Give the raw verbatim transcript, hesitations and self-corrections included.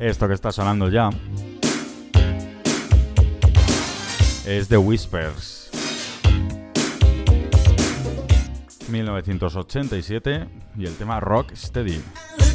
Esto que está sonando ya es The Whispers, mil novecientos ochenta y siete, y el tema Rock Steady.